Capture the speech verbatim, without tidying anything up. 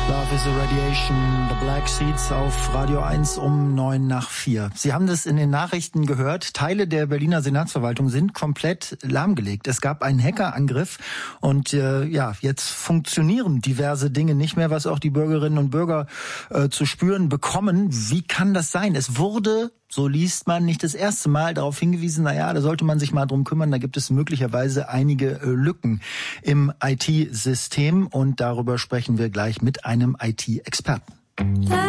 Love is a Radiation, The Black Seeds auf Radio eins um neun nach vier. Sie haben das in den Nachrichten gehört. Teile der Berliner Senatsverwaltung sind komplett lahmgelegt. Es gab einen Hackerangriff und äh, ja, jetzt funktionieren diverse Dinge nicht mehr, was auch die Bürgerinnen und Bürger äh, zu spüren bekommen. Wie kann das sein? Es wurde, so liest man, nicht das erste Mal darauf hingewiesen, naja, da sollte man sich mal drum kümmern, da gibt es möglicherweise einige äh, Lücken im I T-System und darüber sprechen wir gleich mit einem I T-Experten.